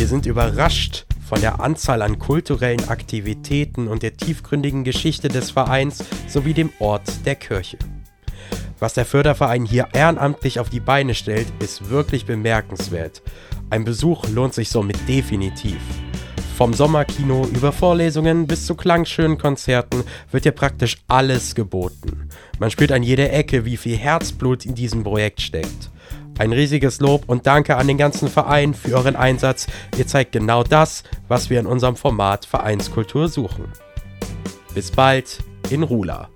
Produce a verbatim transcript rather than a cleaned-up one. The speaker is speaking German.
Wir sind überrascht von der Anzahl an kulturellen Aktivitäten und der tiefgründigen Geschichte des Vereins sowie dem Ort der Kirche. Was der Förderverein hier ehrenamtlich auf die Beine stellt, ist wirklich bemerkenswert. Ein Besuch lohnt sich somit definitiv. Vom Sommerkino über Vorlesungen bis zu klangschönen Konzerten wird hier praktisch alles geboten. Man spürt an jeder Ecke, wie viel Herzblut in diesem Projekt steckt. Ein riesiges Lob und Danke an den ganzen Verein für euren Einsatz. Ihr zeigt genau das, was wir in unserem Format Vereinskultur suchen. Bis bald in Rula.